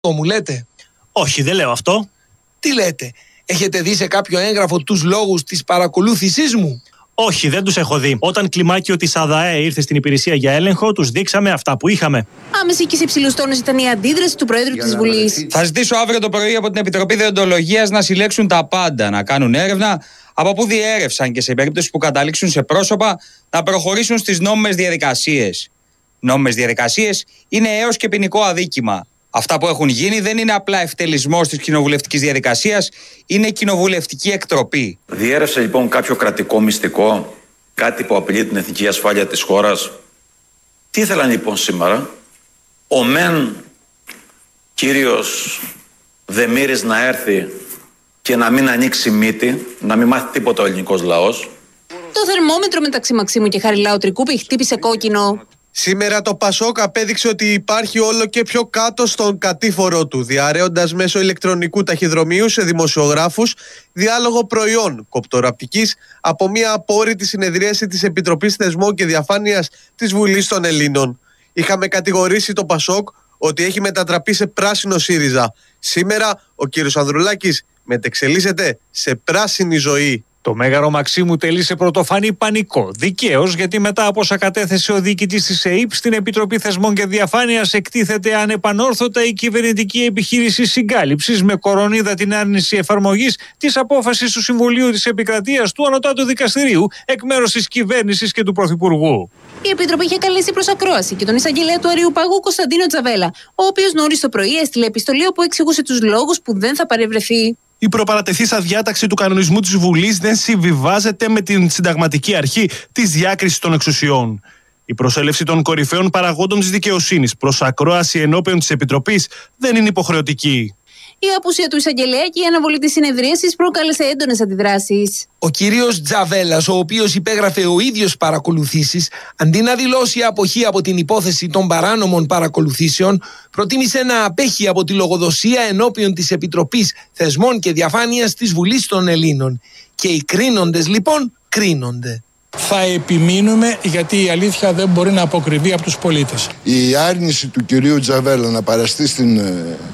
μου λέτε? Όχι, δεν λέω αυτό. Τι λέτε? Έχετε δει σε κάποιο έγγραφο τους λόγους της παρακολούθησής μου? Όχι, δεν τους έχω δει. Όταν κλιμάκιο της ΑΔΑΕ ήρθε στην υπηρεσία για έλεγχο, τους δείξαμε αυτά που είχαμε. Άμεση και σε υψηλούς τόνους ήταν η αντίδραση του Προέδρου της Βουλής. Θα ζητήσω αύριο το πρωί από την Επιτροπή Δεοντολογίας να συλλέξουν τα πάντα, να κάνουν έρευνα από πού διέρευσαν και σε περίπτωση που καταλήξουν σε πρόσωπα να προχωρήσουν στις νόμιμες διαδικασίες. Νόμιμες διαδικασίες είναι έως και ποινικό αδίκημα. Αυτά που έχουν γίνει δεν είναι απλά ευτελισμός της κοινοβουλευτικής διαδικασίας, είναι κοινοβουλευτική εκτροπή. Διέρευσε λοιπόν κάποιο κρατικό μυστικό, κάτι που απειλεί την εθνική ασφάλεια της χώρας. Τι ήθελαν λοιπόν σήμερα? Ο μεν κύριος Δεμήρης να έρθει και να μην ανοίξει μύτη, να μην μάθει τίποτα ο ελληνικός λαός. Το θερμόμετρο μεταξύ Μαξίμου και Χαριλάου Τρικούπη χτύπησε κόκκινο. Σήμερα το Πασόκ απέδειξε ότι υπάρχει όλο και πιο κάτω στον κατήφορό του, διαρρέοντας μέσω ηλεκτρονικού ταχυδρομείου σε δημοσιογράφους διάλογο προϊόν κοπτοραπτικής από μια απόρριτη συνεδρίαση της Επιτροπής Θεσμών και Διαφάνειας της Βουλής των Ελλήνων. Είχαμε κατηγορήσει το Πασόκ ότι έχει μετατραπεί σε πράσινο ΣΥΡΙΖΑ. Σήμερα ο κύριος Ανδρουλάκης μετεξελίσσεται σε πράσινη ζωή. Το Μέγαρο Μαξίμου τελεί σε πρωτοφανή πανικό. Δικαίως, γιατί μετά από όσα κατέθεσε ο διοικητής της ΕΥΠ στην Επιτροπή Θεσμών και Διαφάνειας, εκτίθεται ανεπανόρθωτα η κυβερνητική επιχείρηση συγκάλυψης με κορονίδα την άρνηση εφαρμογής της απόφασης του Συμβουλίου της Επικρατείας του Ανωτάτου Δικαστηρίου εκ μέρους της κυβέρνησης και του Πρωθυπουργού. Η Επιτροπή είχε καλέσει προς ακρόαση και τον εισαγγελέα του Αριουπαγού Κωνσταντίνο Τζαβέλα, ο οποίος νωρίς το πρωί έστειλε επιστολή όπου εξηγούσε τους λόγους που δεν θα παρευρεθεί. Η προπαρατεθήσα διάταξη του κανονισμού της Βουλής δεν συμβιβάζεται με την συνταγματική αρχή της διάκρισης των εξουσιών. Η προσέλευση των κορυφαίων παραγόντων της δικαιοσύνης προς ακρόαση ενώπιον της Επιτροπής δεν είναι υποχρεωτική. Η απουσία του εισαγγελέα και η αναβολή της συνεδρίασης προκάλεσε έντονες αντιδράσεις. Ο κύριος Τζαβέλας, ο οποίος υπέγραφε ο ίδιος παρακολουθήσεις, αντί να δηλώσει αποχή από την υπόθεση των παράνομων παρακολουθήσεων, προτίμησε να απέχει από τη λογοδοσία ενώπιον της Επιτροπής Θεσμών και Διαφάνειας της Βουλής των Ελλήνων. Και οι κρίνοντες λοιπόν κρίνονται. Θα επιμείνουμε, γιατί η αλήθεια δεν μπορεί να αποκρυβεί από τους πολίτες. Η άρνηση του κυρίου Τζαβέλα να παραστεί στην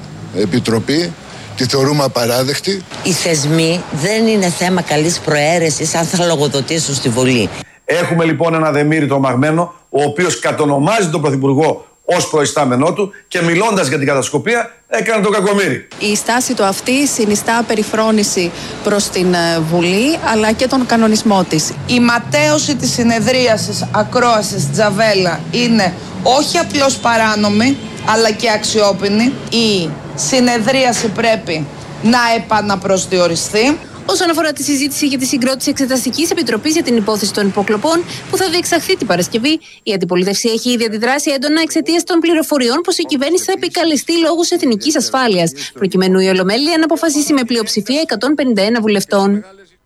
Επιτροπή τη θεωρούμε απαράδεκτη. Οι θεσμοί δεν είναι θέμα καλής προαίρεσης αν θα λογοδοτήσουν στη Βουλή. Έχουμε λοιπόν ένα Δεμήρη τρομαγμένο, ο οποίος κατονομάζει τον Πρωθυπουργό ως προϊστάμενό του και μιλώντας για την κατασκοπία έκανε τον κακομοίρη. Η στάση του αυτή συνιστά περιφρόνηση προς την Βουλή αλλά και τον κανονισμό της. Η ματαίωση της συνεδρίασης ακρόασης Τζαβέλα είναι όχι απλώς παράνομη αλλά και αξιόπινη. Η συνεδρίαση πρέπει να επαναπροσδιοριστεί. Όσον αφορά τη συζήτηση για τη συγκρότηση Εξεταστικής Επιτροπής για την υπόθεση των υποκλοπών που θα διεξαχθεί την Παρασκευή, η αντιπολίτευση έχει ήδη αντιδράσει έντονα εξαιτίας των πληροφοριών πως η κυβέρνηση θα επικαλεστεί λόγους εθνικής ασφάλειας, προκειμένου η Ολομέλεια να αποφασίσει με πλειοψηφία 151 βουλευτών.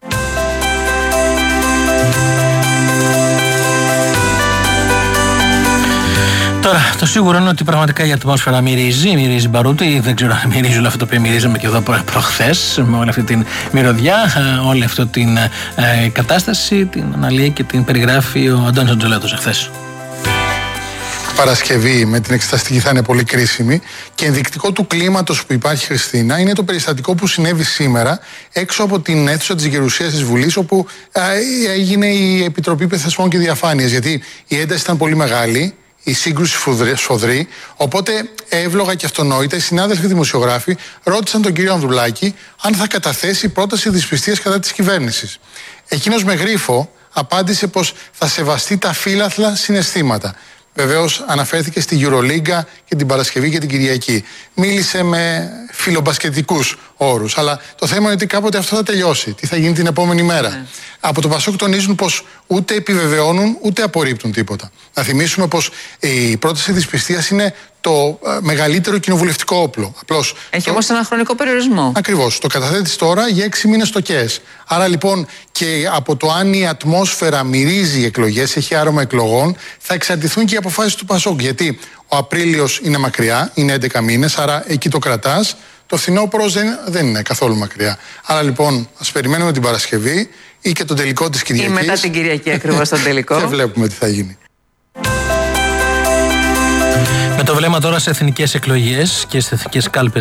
Τώρα, το σίγουρο είναι ότι πραγματικά η ατμόσφαιρα μυρίζει μπαρούτι. Δεν ξέρω αν μυρίζει όλο αυτό το οποίο μυρίζαμε και εδώ προχθές, με όλη αυτή την μυρωδιά, όλη αυτή την κατάσταση, την αναλύει και την περιγράφει ο Αντώνης Αντζολέτος εχθές. Παρασκευή με την εξεταστική θα είναι πολύ κρίσιμη και ενδεικτικό του κλίματος που υπάρχει, Χριστίνα, είναι το περιστατικό που συνέβη σήμερα έξω από την αίθουσα της Γερουσίας της Βουλής, όπου έγινε η Επιτροπή Θεσμών και Διαφάνειας, γιατί η ένταση ήταν πολύ μεγάλη, η σύγκρουση σφοδρή, οπότε εύλογα και αυτονόητα οι συνάδελφοι δημοσιογράφοι ρώτησαν τον κύριο Ανδρουλάκη αν θα καταθέσει πρόταση δυσπιστίας κατά της κυβέρνησης. Εκείνος με γρίφο απάντησε πως θα σεβαστεί τα φύλαθλα συναισθήματα. Βεβαίως αναφέρθηκε στη Euroliga και την Παρασκευή και την Κυριακή. Μίλησε με φιλομπασκετικούς όρους. Αλλά το θέμα είναι ότι κάποτε αυτό θα τελειώσει. Τι θα γίνει την επόμενη μέρα. Από το Πασόκ τονίζουν πως ούτε επιβεβαιώνουν ούτε απορρίπτουν τίποτα. Να θυμίσουμε πως η πρόταση δυσπιστίας είναι το μεγαλύτερο κοινοβουλευτικό όπλο. Απλώς έχει όμως ένα χρονικό περιορισμό. Ακριβώς. Το καταθέτεις τώρα για 6 μήνες στο ΚΕΣ. Άρα λοιπόν και από το αν η ατμόσφαιρα μυρίζει εκλογές, έχει άρωμα εκλογών, θα εξαρτηθούν και οι αποφάσεις του Πασόκ. Γιατί ο Απρίλιος είναι μακριά, είναι 11 μήνες, άρα εκεί το κρατάς. Το φθινόπωρο δεν είναι καθόλου μακριά. Άρα λοιπόν ας περιμένουμε την Παρασκευή ή και τον τελικό της Κυριακής. Ή μετά την Κυριακή ακριβώς τον τελικό. Και βλέπουμε τι θα γίνει. Με το βλέμμα τώρα σε εθνικές εκλογές και σε εθνικές κάλπες